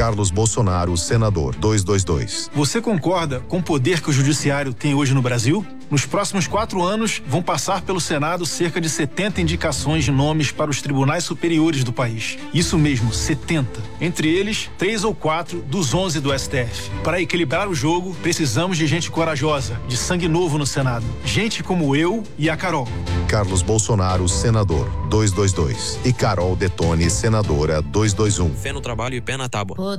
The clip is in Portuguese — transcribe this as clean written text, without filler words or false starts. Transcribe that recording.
Carlos Bolsonaro, senador, 222. Você concorda com o poder que o judiciário tem hoje no Brasil? Nos próximos 4 anos, vão passar pelo Senado cerca de 70 indicações de nomes para os tribunais superiores do país. Isso mesmo, 70. Entre eles, 3 ou 4 dos 11 do STF. Para equilibrar o jogo, precisamos de gente corajosa, de sangue novo no Senado. Gente como eu e a Carol. Carlos Bolsonaro, senador, 222. E Carol Detone, senadora, 221. Fé no trabalho e pé na tábua.